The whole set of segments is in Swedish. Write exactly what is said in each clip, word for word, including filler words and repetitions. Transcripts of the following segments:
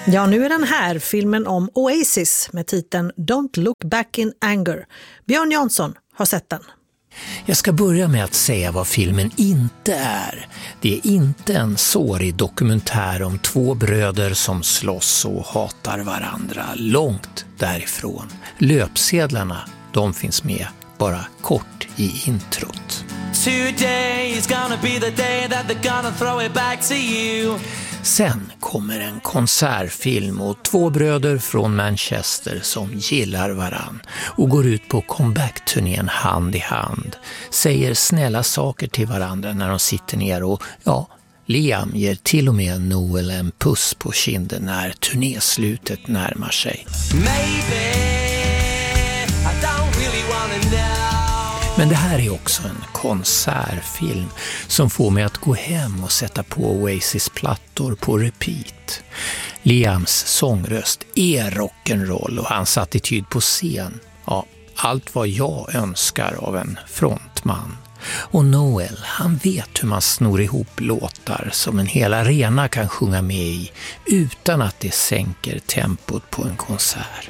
Ja, nu är den här filmen om Oasis med titeln Don't Look Back in Anger. Björn Jansson har sett den. Jag ska börja med att säga vad filmen inte är. Det är inte en sårig dokumentär om två bröder som slåss och hatar varandra, långt därifrån. Löpsedlarna, de finns med bara kort i introt. Today is gonna be the day that they're gonna throw it back to you. Sen kommer en konsertfilm och två bröder från Manchester som gillar varann och går ut på comeback-turnén hand i hand. Säger snälla saker till varandra när de sitter ner och ja, Liam ger till och med Noel en puss på kinden när turnéslutet närmar sig. Maybe I don't really wanna know. Men det här är också en konsertfilm som får mig att gå hem och sätta på Oasis plattor på repeat. Liams sångröst är rock'n'roll och hans attityd på scen. Ja, allt vad jag önskar av en frontman. Och Noel, han vet hur man snor ihop låtar som en hel arena kan sjunga med i utan att det sänker tempot på en konsert.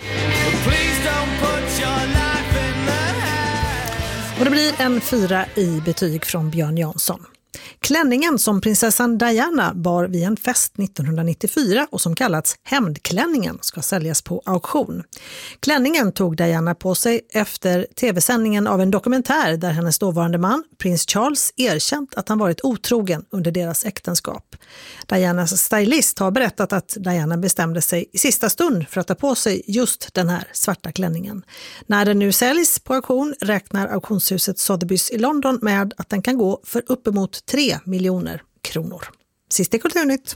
Och det blir en fyra i betyg från Björn Jansson. Klänningen som prinsessan Diana bar vid en fest nittonhundranittiofyra och som kallats hämndklänningen ska säljas på auktion. Klänningen tog Diana på sig efter tv-sändningen av en dokumentär där hennes dåvarande man, prins Charles, erkänt att han varit otrogen under deras äktenskap. Dianas stylist har berättat att Diana bestämde sig i sista stund för att ta på sig just den här svarta klänningen. När den nu säljs på auktion räknar auktionshuset Sotheby's i London med att den kan gå för uppemot tre miljoner kronor. Sista Kulturnytt.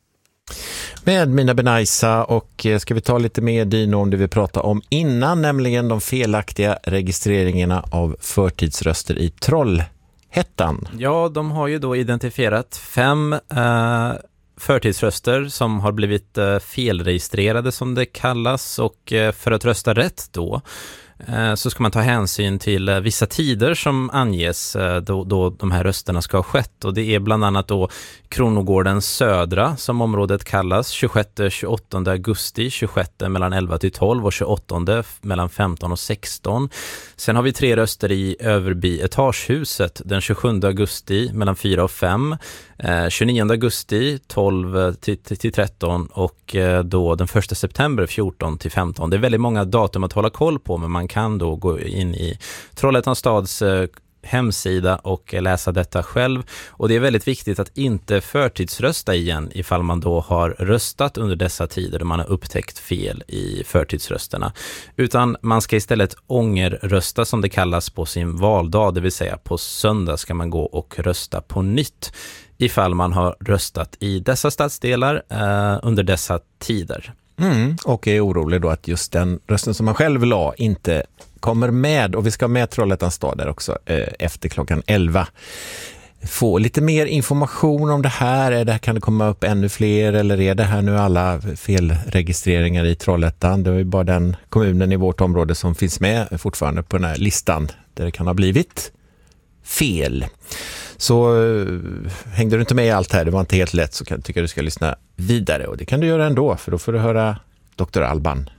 Med Mina Benaisa, och ska vi ta lite mer Dino om det vi pratade om innan, nämligen de felaktiga registreringarna av förtidsröster i Trollhättan. Ja, de har ju då identifierat fem eh, förtidsröster som har blivit eh, felregistrerade som det kallas, och eh, för att rösta rätt då så ska man ta hänsyn till vissa tider som anges då, då de här rösterna ska ha skett. Och det är bland annat då Kronogården södra, som området kallas, tjugosjätte till tjugoåttonde augusti, tjugosjätte mellan elva till tolv och tjugoåttonde mellan femton och sexton. Sen har vi tre röster i Överby etagehuset den tjugosjunde augusti mellan fyra och fem, eh, tjugonionde augusti tolv till tretton och eh, då den första september fjorton till femton. Det är väldigt många datum att hålla koll på, men man kan då gå in i Trollhättans stads eh, hemsida och läsa detta själv. Och det är väldigt viktigt att inte förtidsrösta igen ifall man då har röstat under dessa tider då man har upptäckt fel i förtidsrösterna. Utan man ska istället ångerrösta som det kallas på sin valdag, det vill säga på söndag ska man gå och rösta på nytt ifall man har röstat i dessa stadsdelar eh, under dessa tider. Mm, och är orolig då att just den rösten som man själv la inte kommer med, och vi ska med Trollhättans stad där också eh, efter klockan elva. Få lite mer information om det här. Är det, kan det komma upp ännu fler, eller är det här nu alla felregistreringar i Trollhättan? Det är ju bara den kommunen i vårt område som finns med fortfarande på den här listan där det kan ha blivit fel. Så uh, hängde du inte med i allt här, det var inte helt lätt, så kan jag tycka du ska lyssna vidare, och det kan du göra ändå, för då får du höra doktor Alban.